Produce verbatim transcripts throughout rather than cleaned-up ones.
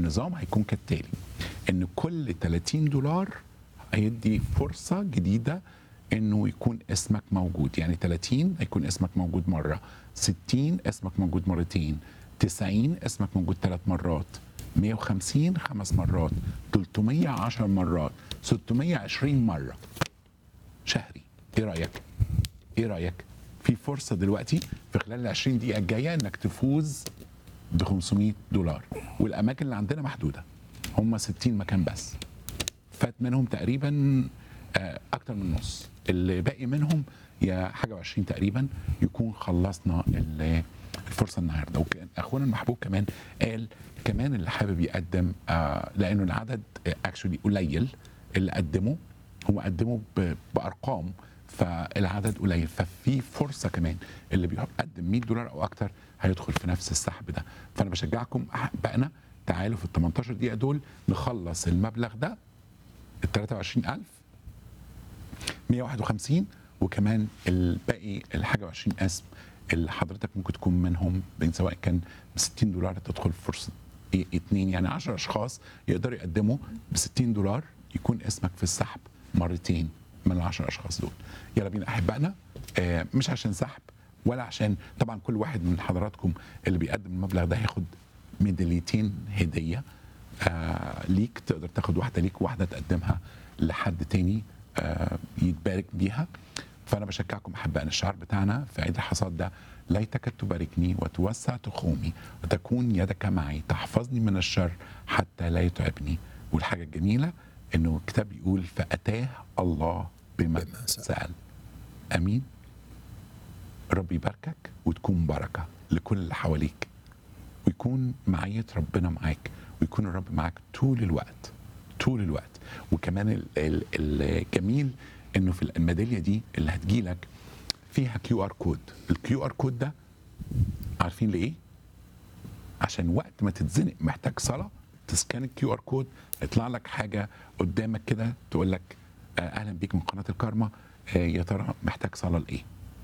النظام هيكون كالتالي: ان كل تلاتين دولار هيدي فرصه جديده انه يكون اسمك موجود. يعني تلاتين هيكون اسمك موجود مره، ستين اسمك موجود مرتين، تسعين اسمك موجود ثلاث مرات، مية وخمسين خمس مرات، تلتمية عشر مرات، ستمية وعشرين مره شهري. ايه رايك؟ ايه رايك؟ في فرصه دلوقتي في خلال ال عشرين دقيقه الجايه انك تفوز ب خمسمية دولار، والاماكن اللي عندنا محدوده، هم ستين مكان بس. فات منهم تقريبا آه، اكتر من نص، اللي باقي منهم يا حاجه وعشرين تقريبا يكون خلصنا ال- الفرصه النهارده. وكان اخونا المحبوب كمان قال كمان اللي حابب يقدم، آه، لانه العدد اكشولي قليل اللي قدموا، هم قدموا ب- بارقام، فالعدد قليل، ففي فرصه كمان اللي بيقدم مية دولار او اكتر هيدخل في نفس السحب ده. فانا بشجعكم احبائنا، تعالوا في ال تمنتاشر دقيقه دول نخلص المبلغ ده، ال تلاتة وعشرين ألف مية وواحد وخمسين، وكمان الباقي الحاجه وعشرين اسم اللي حضرتك ممكن تكون منهم، بين سواء كان ب ستين دولار تدخل في فرصه إيه اتنين، يعني عشرة اشخاص يقدروا يقدموا ب ستين دولار يكون اسمك في السحب مرتين من ال عشرة اشخاص دول. يلا بينا احبائنا، آه مش عشان سحب ولا عشان، طبعا كل واحد من حضراتكم اللي بيقدم المبلغ ده هياخد ميداليتين هديه آه ليك، تقدر تاخد واحده ليك وواحده تقدمها لحد تاني آه يتبارك بيها. فانا بشجعكم احبائنا، الشعار بتاعنا في عيد الحصاد ده: ليتك تباركني وتوسع تخومي وتكون يدك معي تحفظني من الشر حتى لا يتعبني. والحاجه الجميله انه الكتاب يقول: فاتاه الله بما بما سأل. سال. امين. رب يباركك وتكون بركه لكل اللي حواليك، ويكون معية ربنا معاك، ويكون الرب معاك طول الوقت طول الوقت. وكمان ال- ال- الجميل انه في الميداليه دي اللي هتجيلك فيها كيو ار كود. الكيو ار كود ده عارفين ليه؟ عشان وقت ما تتزنق محتاج صلاه، تسكان الكيو ار كود يطلع لك حاجه قدامك كده تقول لك آه، اهلا بيك من قناه الكارما، آه، يا ترى محتاج صلاه لايه؟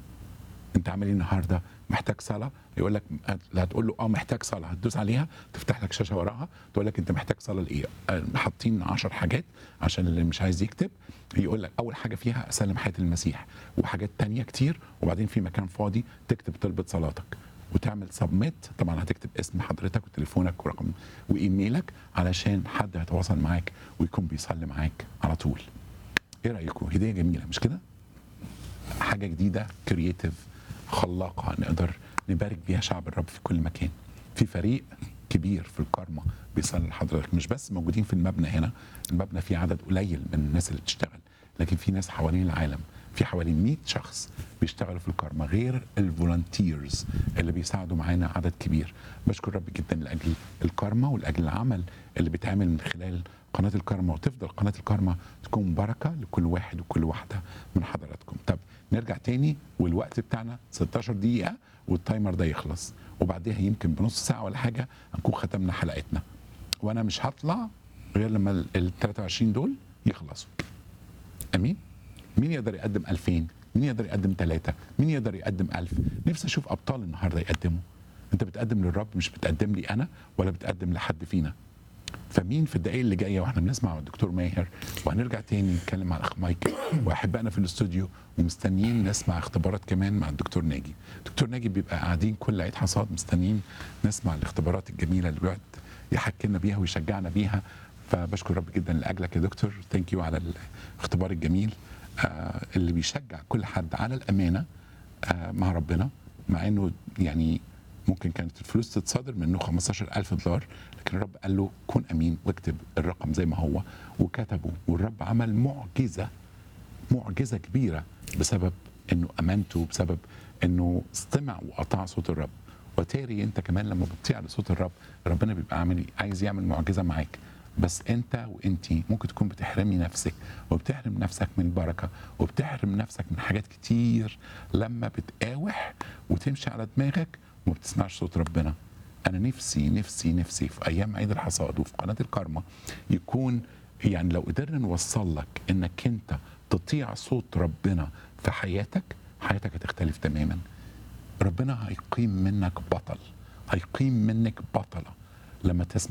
انت عامل ايه النهارده؟ محتاج صلاه؟ يقول لك، لا هتقول له اه محتاج صلاه، هتدوس عليها تفتح لك شاشه وراها تقول لك انت محتاج صلاه لايه؟ آه، حاطين عشر حاجات عشان اللي مش عايز يكتب. يقول لك اول حاجه فيها اسلم حياه المسيح، وحاجات تانية كتير، وبعدين في مكان فاضي تكتب طلبه صلاتك وتعمل سبميت. طبعا هتكتب اسم حضرتك وتليفونك ورقم وايميلك علشان حد هيتواصل معاك ويكون بيصلي معاك على طول. ايه رايكم؟ هديه جميله مش كده؟ حاجه جديده كرييتيف خلاقه نقدر نبارك بيها شعب الرب في كل مكان. في فريق كبير في الكارما بيصلي لحضرتك، مش بس موجودين في المبنى هنا، المبنى فيه عدد قليل من الناس اللي بتشتغل، لكن في ناس حوالين العالم، في حوالي مية شخص بيشتغلوا في الكارما غير الفولنتيرز اللي بيساعدوا معانا عدد كبير. بشكر رب جدا لاجل الكارما ولاجل العمل اللي بيتعمل من خلال قناه الكارما، وتفضل قناه الكارما تكون بركه لكل واحد وكل واحده من حضراتكم. طب نرجع تاني، والوقت بتاعنا ستاشر دقيقه والتايمر ده يخلص، وبعديها يمكن بنص ساعه ولا حاجه هنكون ختمنا حلقتنا، وانا مش هطلع غير لما ال تلاتة وعشرين دول يخلصوا. امين. مين يقدر يقدم ألفين؟ مين يقدر يقدم ثلاثة؟ مين يقدر يقدم ألف؟ نفسي اشوف ابطال النهارده يقدموا. انت بتقدم للرب، مش بتقدم لي انا ولا بتقدم لحد فينا. فمين في الدقائق اللي جايه واحنا بنسمع الدكتور ماهر، وهنرجع تاني نتكلم مع الاخ مايكل واحبائنا في الاستوديو، ومستنيين نسمع اختبارات كمان مع الدكتور ناجي. دكتور ناجي بيبقى قاعدين كل عيد حصاد مستنيين نسمع الاختبارات الجميله اللي بيقعد يحكي لنا بيها ويشجعنا بيها. فبشكر رب جدا لاجلك يا دكتور، ثانك يو على الاختبار الجميل آه اللي بيشجع كل حد على الامانه آه مع ربنا، مع انه يعني ممكن كانت الفلوس تتصادر منه خمستاشر ألف دولار، لكن الرب قال له كن امين واكتب الرقم زي ما هو، وكتبه، والرب عمل معجزه معجزه كبيره بسبب انه امانته، بسبب انه استمع وقطع صوت الرب. وتاري انت كمان لما بتطيع لصوت الرب، ربنا بيبقى عامل عايز يعمل معجزه معاك، بس انت وانتي ممكن تكون بتحرمي نفسك وبتحرم نفسك من البركه وبتحرم نفسك من حاجات كتير لما بتقاوح وتمشي على دماغك وما بتسمعش صوت ربنا. انا نفسي نفسي نفسي في ايام عيد الحصاد وفي قناه الكارما يكون، يعني لو قدرنا نوصل لك انك انت تطيع صوت ربنا في حياتك، حياتك هتختلف تماما. ربنا هيقيم منك بطل، هيقيم منك بطله لما تسمع